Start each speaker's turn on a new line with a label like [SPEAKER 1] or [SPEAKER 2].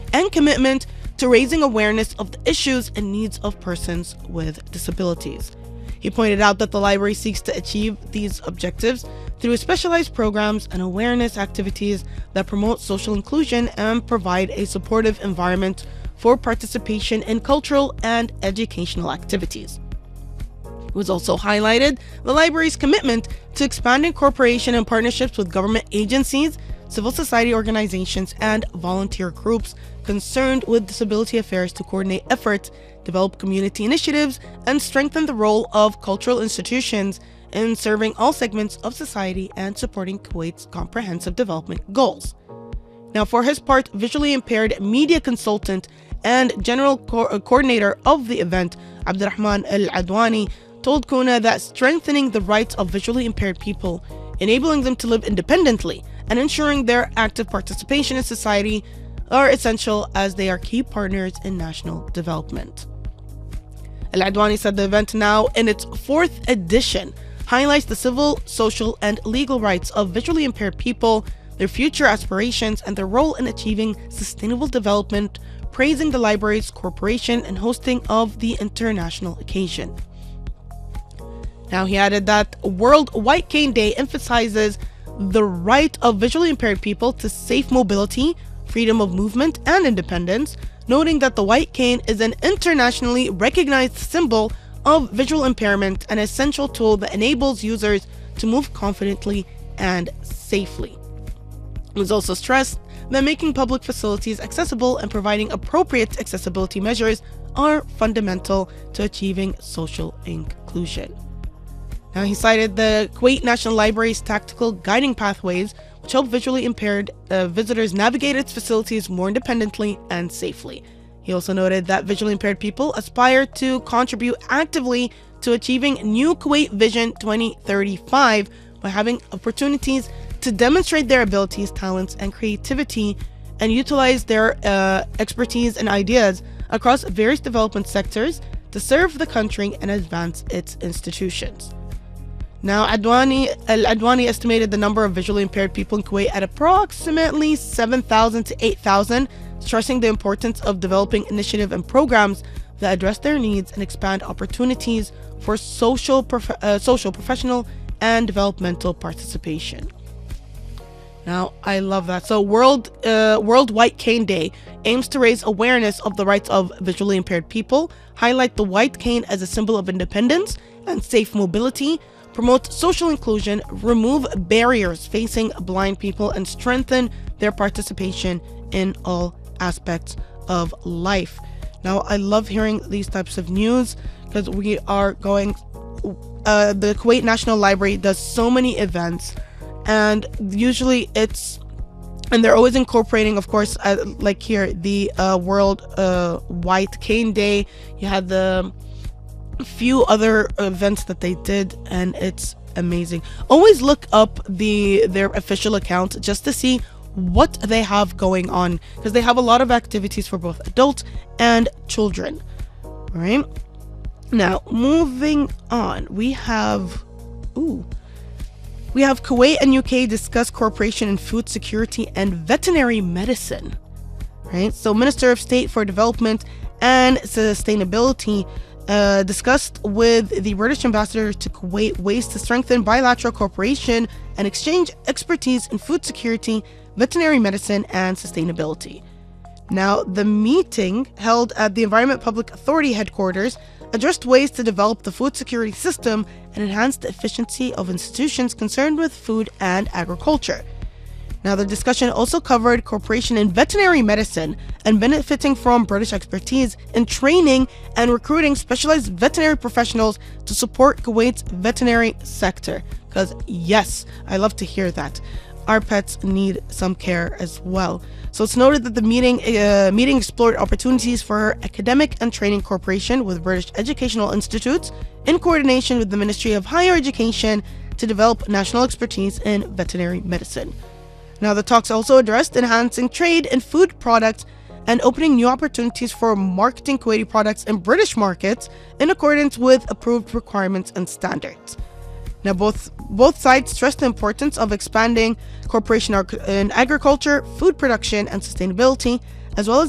[SPEAKER 1] and commitment to raising awareness of the issues and needs of persons with disabilities. He pointed out that the library seeks to achieve these objectives through specialized programs and awareness activities that promote social inclusion and provide a supportive environment for participation in cultural and educational activities. It was also highlighted the library's commitment to expanding cooperation and partnerships with government agencies, civil society organizations, and volunteer groups concerned with disability affairs to coordinate efforts, develop community initiatives, and strengthen the role of cultural institutions in serving all segments of society and supporting Kuwait's comprehensive development goals. Now, for his part, visually impaired media consultant and general coordinator of the event, Abdurrahman Al-Adwani, told Kuna that strengthening the rights of visually impaired people, enabling them to live independently, and ensuring their active participation in society are essential as they are key partners in national development. Al-Adwani said the event, now in its 4th edition, highlights the civil, social, and legal rights of visually impaired people, their future aspirations, and their role in achieving sustainable development, praising the library's cooperation and hosting of the international occasion. Now, he added that World White Cane Day emphasizes the right of visually impaired people to safe mobility, freedom of movement, and independence, noting that the white cane is an internationally recognized symbol of visual impairment, an essential tool that enables users to move confidently and safely. It was also stressed that making public facilities accessible and providing appropriate accessibility measures are fundamental to achieving social inclusion. Now, he cited the Kuwait National Library's tactical guiding pathways, which help visually impaired visitors navigate its facilities more independently and safely. He also noted that visually impaired people aspire to contribute actively to achieving New Kuwait Vision 2035 by having opportunities to demonstrate their abilities, talents, and creativity, and utilize their expertise and ideas across various development sectors to serve the country and advance its institutions. Now, Al-Adwani estimated the number of visually impaired people in Kuwait at approximately 7,000 to 8,000, stressing the importance of developing initiatives and programs that address their needs and expand opportunities for social, professional, and developmental participation. Now, I love that. So World White Cane Day aims to raise awareness of the rights of visually impaired people, highlight the white cane as a symbol of independence and safe mobility, promote social inclusion, remove barriers facing blind people, and strengthen their participation in all aspects of life. Now, I love hearing these types of news because we are going, the Kuwait National Library does so many events, and usually and they're always incorporating, of course, like here, the World White Cane Day. You had the few other events that they did, and it's amazing. Always look up their official account just to see what they have going on, because they have a lot of activities for both adults and children. All right, now moving on, we have Kuwait and UK discuss cooperation in food security and veterinary medicine. Right, so Minister of State for Development and Sustainability discussed with the British ambassador to Kuwait ways to strengthen bilateral cooperation and exchange expertise in food security, veterinary medicine, and sustainability. Now, the meeting held at the Environment Public Authority headquarters addressed ways to develop the food security system and enhance the efficiency of institutions concerned with food and agriculture. Now, the discussion also covered cooperation in veterinary medicine and benefiting from British expertise in training and recruiting specialized veterinary professionals to support Kuwait's veterinary sector. Because yes, I love to hear that. Our pets need some care as well. So it's noted that the meeting explored opportunities for academic and training cooperation with British educational institutes in coordination with the Ministry of Higher Education to develop national expertise in veterinary medicine. Now, the talks also addressed enhancing trade in food products and opening new opportunities for marketing Kuwaiti products in British markets in accordance with approved requirements and standards. Now, both sides stressed the importance of expanding cooperation in agriculture, food production, and sustainability, as well as